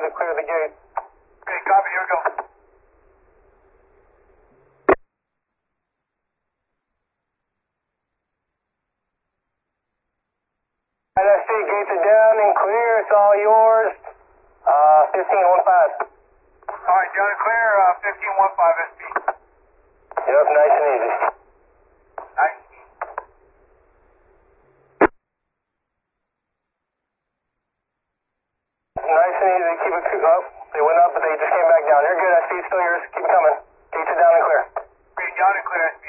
to clear the gate. Okay, copy, here we go. NSC, gates are down and clear. It's all yours. 1515. Alright, down and clear, 1515 SP. Yep, nice and easy. Nice. Nice and easy. Keep it up. They went up, but they just came back down. You're good, SC. It's still yours. Keep it coming. Gates are down and clear. Okay, down and clear.